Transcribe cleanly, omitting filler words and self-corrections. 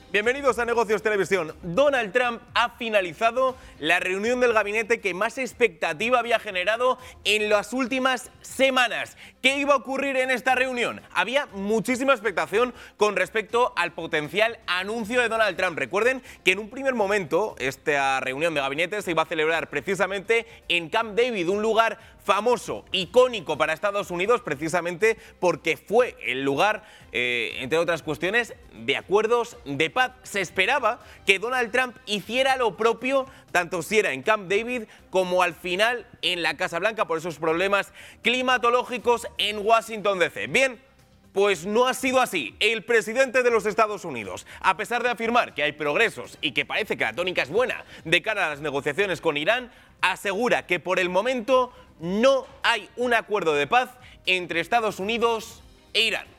Bienvenidos a Negocios Televisión. Donald Trump ha finalizado la reunión del gabinete que más expectativa había generado en las últimas semanas. ¿Qué iba a ocurrir en esta reunión? Había muchísima expectación con respecto al potencial anuncio de Donald Trump. Recuerden que en un primer momento esta reunión de gabinete se iba a celebrar precisamente en Camp David, un lugar famoso, icónico para Estados Unidos, precisamente porque fue el lugar, entre otras cuestiones, de acuerdos de paz. Se esperaba que Donald Trump hiciera lo propio, tanto si era en Camp David como al final en la Casa Blanca, por esos problemas climatológicos en Washington DC. Bien, pues no ha sido así. El presidente de los Estados Unidos, a pesar de afirmar que hay progresos y que parece que la tónica es buena de cara a las negociaciones con Irán, asegura que por el momento no hay un acuerdo de paz entre Estados Unidos e Irán.